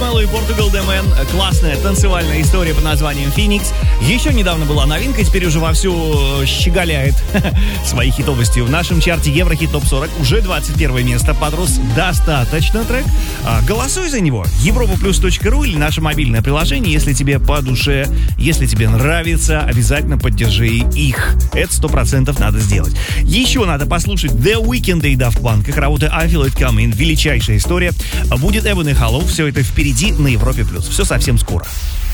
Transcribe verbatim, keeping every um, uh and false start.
Marshmello и Portugal The Man. Классная танцевальная история под названием Phoenix. Еще недавно была новинка, теперь уже вовсю щеголяет своей хитовостью. В нашем чарте Еврохит Топ сорок уже двадцать первое место подрос. Достаточно трек. Голосуй за него. европа плюс точка ру или наше мобильное приложение, если тебе по душе, если тебе нравится, обязательно поддержи их. Это сто процентов надо сделать. Еще надо послушать The Weeknd и Daft Punk. Их работа I Feel It Coming. Величайшая история. Будет Ebony Hollow. Все это впереди на Европе плюс. Все совсем скоро.